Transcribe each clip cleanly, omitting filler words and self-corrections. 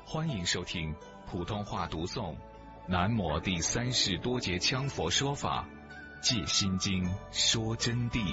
欢迎收听普通话读诵南摩第30多节腔佛说法，借心经说真谛。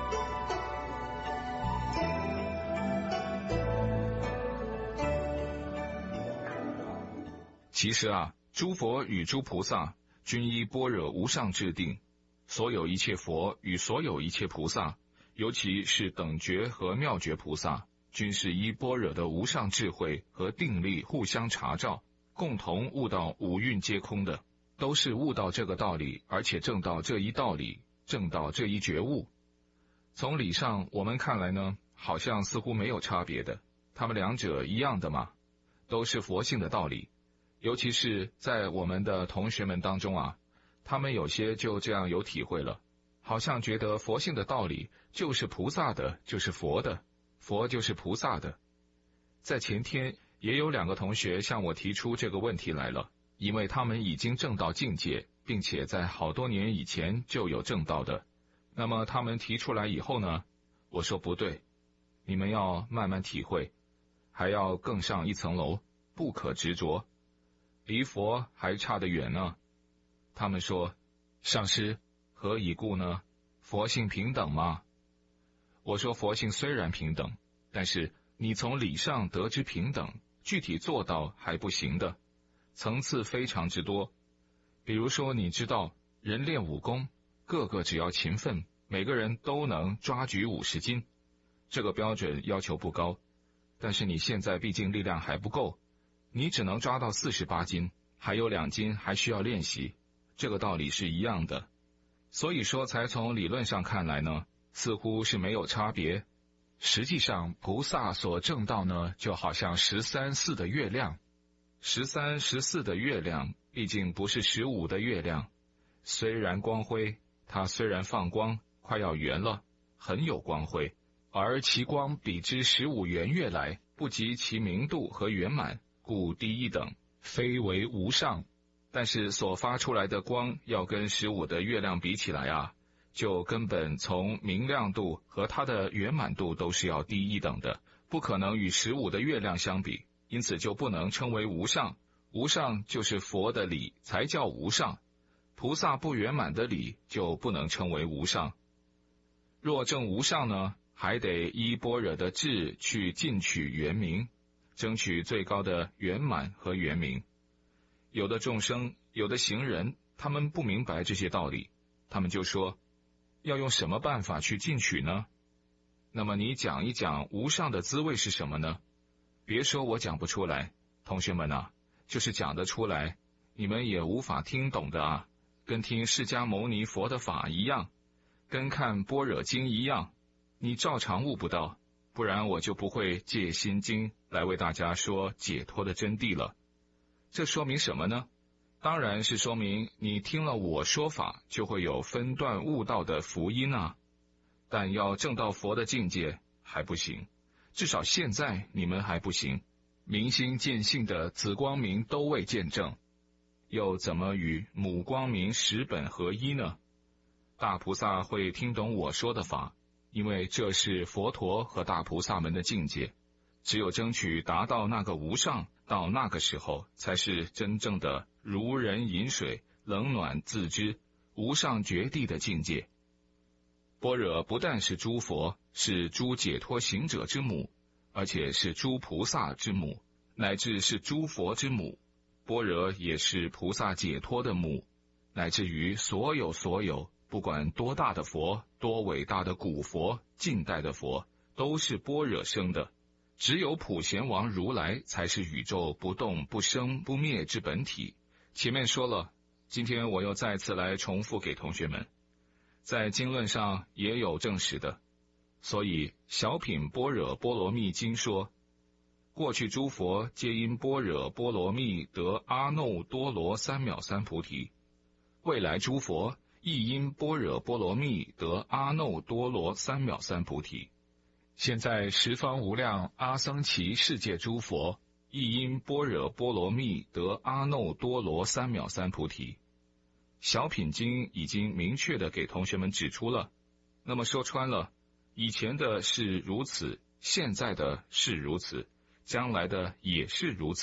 其实诸佛与诸菩萨均依般若无上智定，所有一切佛与所有一切菩萨，尤其是等觉和妙觉菩萨，均是依般若的无上智慧和定力互相查照，共同悟到五蕴皆空的，都是悟到这个道理，而且证到这一道理，证到这一觉悟。从理上我们看来呢，好像似乎没有差别的，他们两者一样的嘛，都是佛性的道理。尤其是在我们的同学们当中他们有些就这样有体会了，好像觉得佛性的道理就是菩萨的，就是佛的，佛就是菩萨的。在前天也有2个同学向我提出这个问题来了，因为他们已经证到境界，并且在好多年以前就有证到的。那么他们提出来以后呢，我说不对，你们要慢慢体会，还要更上一层楼，不可执着，离佛还差得远呢。他们说，上师，何以故呢？佛性平等吗？我说佛性虽然平等，但是你从理上得知平等，具体做到还不行的，层次非常之多。比如说你知道人练武功，个个只要勤奋，每个人都能抓举50斤，这个标准要求不高，但是你现在毕竟力量还不够，你只能抓到48斤，还有2斤还需要练习，这个道理是一样的。所以说才从理论上看来呢，似乎是没有差别。实际上菩萨所证道呢，就好像13、14的月亮。13、14的月亮毕竟不是15的月亮，虽然光辉，它虽然放光快要圆了，很有光辉，而其光比之15圆月来，不及其明度和圆满，故低一等，非为无上。但是所发出来的光要跟15的月亮比起来就根本从明亮度和它的圆满度都是要低一等的，不可能与15的月亮相比，因此就不能称为无上。无上就是佛的理才叫无上，菩萨不圆满的理就不能称为无上。若证无上呢，还得依般若的智去进取圆明，争取最高的圆满和圆明。有的众生，有的行人，他们不明白这些道理，他们就说，要用什么办法去进取呢？那么你讲一讲无上的滋味是什么呢？别说我讲不出来，同学们就是讲得出来，你们也无法听懂的跟听释迦牟尼佛的法一样，跟看般若经一样，你照常悟不到，不然我就不会借心经来为大家说解脱的真谛了。这说明什么呢？当然是说明你听了我说法，就会有分段悟道的福音但要证到佛的境界还不行，至少现在你们还不行，明心见性的子光明都未见证，又怎么与母光明10本合一呢？大菩萨会听懂我说的法，因为这是佛陀和大菩萨们的境界，只有争取达到那个无上，到那个时候才是真正的如人饮水，冷暖自知，无上觉地的境界。般若不但是诸佛，是诸解脱行者之母，而且是诸菩萨之母，乃至是诸佛之母。般若也是菩萨解脱的母，乃至于所有，不管多大的佛，多伟大的古佛，近代的佛，都是般若生的。只有普贤王如来才是宇宙不动不生不灭之本体。前面说了，今天我又再次来重复给同学们，在经论上也有证实的。所以小品般若波罗蜜经说，过去诸佛皆因般若波罗蜜得阿耨多罗三藐三菩提，未来诸佛亦因般若波罗蜜得阿耨多罗三藐三菩提。现在十方无量阿僧祇世界诸佛亦因般若波罗蜜得阿耨多罗三藐三菩提。小品经已经明确地给同学们指出了，那么说穿了，以前的是如此，现在的是如此，将来的也是如此，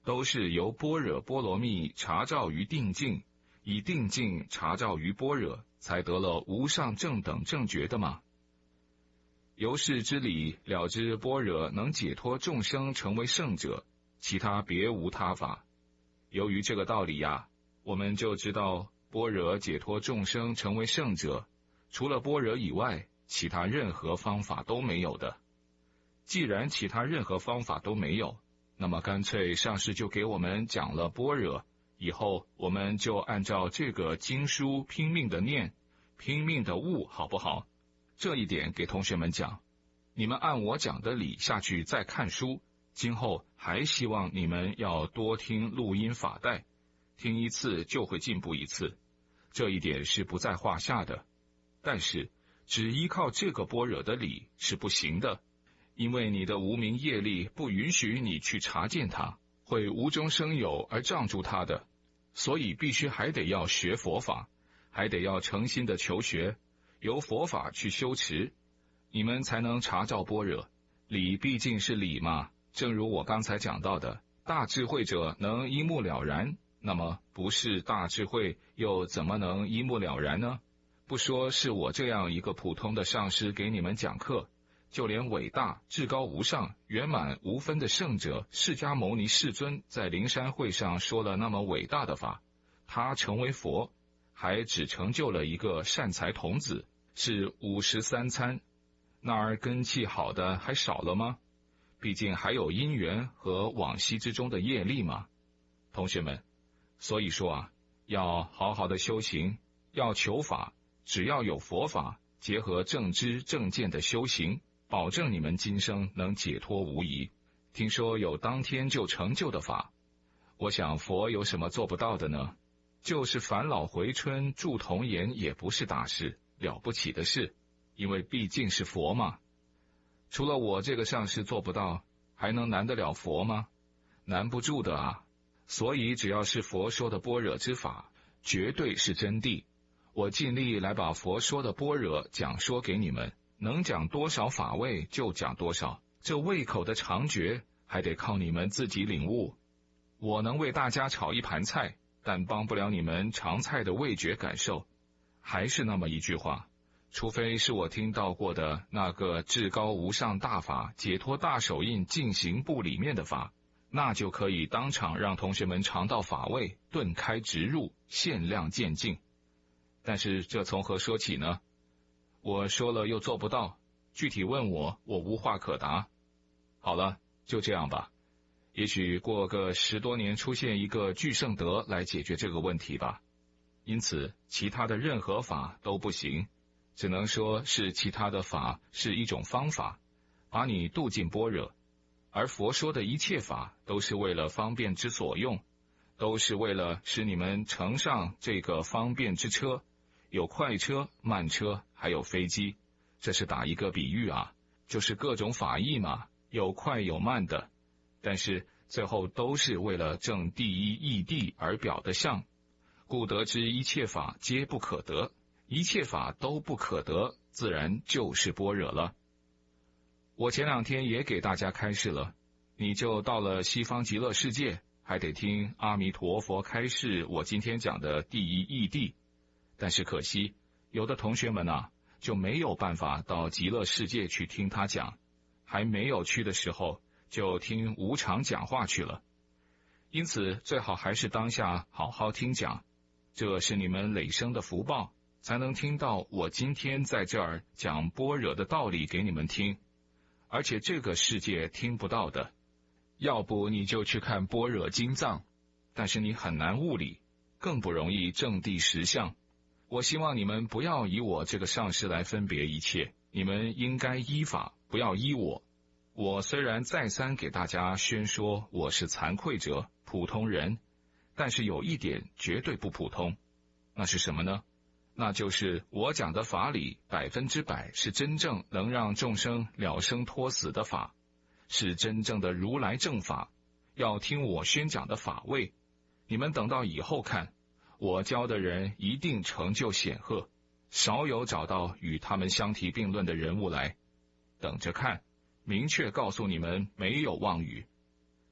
都是由般若波罗蜜察照于定境，以定境察照于般若，才得了无上正等正觉的吗？由是之理了知般若能解脱众生成为圣者，其他别无他法。由于这个道理呀，我们就知道般若解脱众生成为圣者，除了般若以外，其他任何方法都没有的。既然其他任何方法都没有，那么干脆上师就给我们讲了般若，以后我们就按照这个经书拼命的念，拼命的悟，好不好？这一点给同学们讲，你们按我讲的理下去再看书，今后还希望你们要多听录音法带，听一次就会进步一次，这一点是不在话下的。但是只依靠这个般若的理是不行的，因为你的无明业力不允许你去察见它，会无中生有而障住它的，所以必须还得要学佛法，还得要诚心的求学，由佛法去修持，你们才能察照般若。理毕竟是理嘛，正如我刚才讲到的，大智慧者能一目了然，那么不是大智慧又怎么能一目了然呢？不说是我这样一个普通的上师给你们讲课，就连伟大至高无上圆满无分的圣者释迦牟尼世尊在灵山会上说了那么伟大的法，他成为佛还只成就了一个善财童子，是53参，那儿根气好的还少了吗？毕竟还有因缘和往昔之中的业力嘛。同学们，所以说啊，要好好的修行，要求法，只要有佛法，结合正知正见的修行，保证你们今生能解脱无疑。听说有当天就成就的法，我想佛有什么做不到的呢？就是返老回春住童颜也不是大事，了不起的事，因为毕竟是佛嘛。除了我这个上师做不到，还能难得了佛吗？难不住的啊。所以只要是佛说的般若之法，绝对是真谛。我尽力来把佛说的般若讲说给你们，能讲多少法位就讲多少，这胃口的长诀还得靠你们自己领悟。我能为大家炒一盘菜，但帮不了你们尝菜的味觉感受。还是那么一句话，除非是我听到过的那个至高无上大法解脱大手印进行部里面的法，那就可以当场让同学们尝到法味，顿开直入，限量渐进。但是这从何说起呢？我说了又做不到，具体问我，我无话可答。好了，就这样吧。也许过个10多年出现一个巨圣德来解决这个问题吧。因此其他的任何法都不行，只能说是其他的法是一种方法，把你渡进般若。而佛说的一切法都是为了方便之所用，都是为了使你们乘上这个方便之车，有快车、慢车，还有飞机。这是打一个比喻啊，就是各种法义嘛，有快有慢的，但是最后都是为了证第一义谛而表的相。故得知一切法皆不可得，一切法都不可得，自然就是般若了。我前2天也给大家开示了，你就到了西方极乐世界，还得听阿弥陀佛开示我今天讲的第一义谛。但是可惜，有的同学们啊，就没有办法到极乐世界去听他讲，还没有去的时候，就听无常讲话去了。因此最好还是当下好好听讲，这是你们累生的福报，才能听到我今天在这儿讲般若的道理给你们听。而且这个世界听不到的，要不你就去看般若经藏，但是你很难悟理，更不容易证地实相。我希望你们不要以我这个上师来分别一切，你们应该依法，不要依我。我虽然再三给大家宣说我是惭愧者、普通人，但是有一点绝对不普通，那是什么呢？那就是我讲的法理100%是真正能让众生了生脱死的法，是真正的如来正法。要听我宣讲的法位，你们等到以后看，我教的人一定成就显赫，少有找到与他们相提并论的人物来。等着看，明确告诉你们，没有妄语。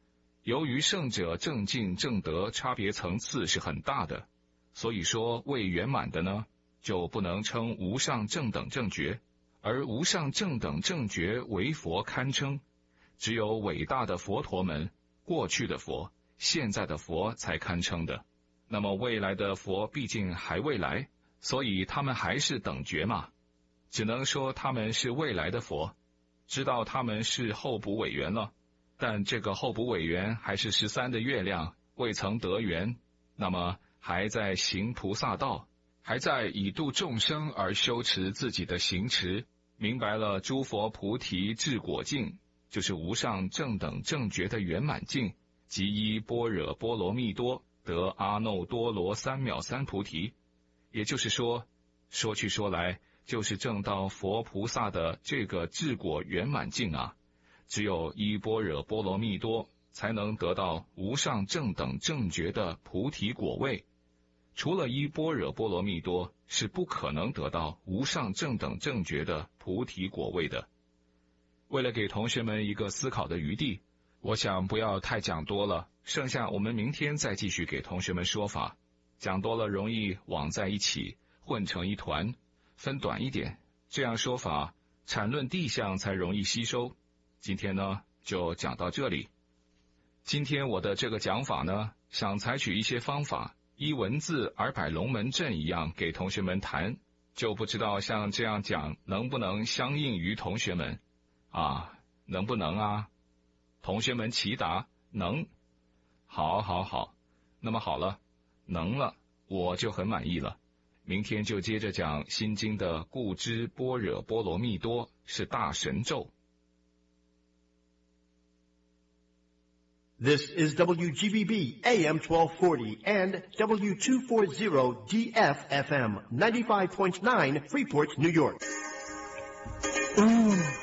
由于圣者正境正德差别层次是很大的，所以说未圆满的呢，就不能称无上正等正觉，而无上正等正觉为佛堪称，只有伟大的佛陀们，过去的佛、现在的佛才堪称的。那么未来的佛毕竟还未来，所以他们还是等觉嘛，只能说他们是未来的佛，知道他们是候补委员了，但这个候补委员还是13的月亮，未曾得缘，那么还在行菩萨道，还在以度众生而修持自己的行持，明白了诸佛菩提智果境，就是无上正等正觉的圆满境，即依般若波罗蜜多得阿耨多罗三藐三菩提。也就是说，说去说来，就是证到佛菩萨的这个智果圆满境啊，只有依般若波罗蜜多才能得到无上正等正觉的菩提果位，除了依般若波罗蜜多是不可能得到无上正等正觉的菩提果位的。为了给同学们一个思考的余地，我想不要太讲多了，剩下我们明天再继续给同学们说法，讲多了容易网在一起，混成一团，分短一点，这样说法阐论地相才容易吸收。今天呢就讲到这里。今天我的这个讲法呢，想采取一些方法，依文字而摆龙门阵一样给同学们谈，就不知道像这样讲能不能相应于同学们啊？能不能啊？同学们齐答能。好，那么好了，能了，我就很满意了。明天就接着讲心经的故知般若波罗蜜多是大神咒。 This is WGBB AM 1240 and W240 DF FM 95.9 Freeport, New York.